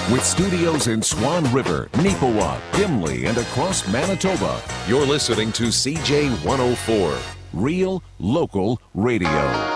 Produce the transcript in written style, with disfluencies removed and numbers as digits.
With studios in Swan River, Neepawa, Gimli, and across Manitoba, you're listening to CJ 104, Real Local Radio.